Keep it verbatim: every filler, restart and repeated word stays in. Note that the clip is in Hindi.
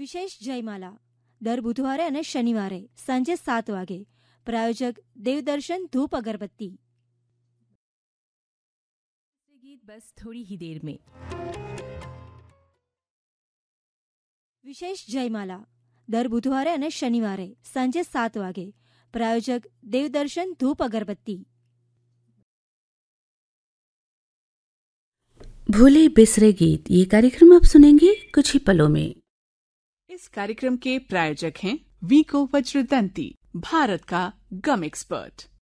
વિશેષ જયમાલા દર બુધવારે અને શનિવારે સાંજે સાત વાગે. प्रायोजक देवदर्शन धूप अगरबत्ती. गीत बस थोड़ी ही देर में. विशेष जयमाला दर बुधवारे અને શનિવારે સાંજે સાત વાગે. प्रायोजक देवदर्शन धूप अगरबत्ती. भूले बिसरे गीत, ये कार्यक्रम आप सुनेंगे कुछ ही पलों में. इस कार्यक्रम के प्रायोजक हैं वीको वज्रदंती, भारत का गम एक्सपर्ट.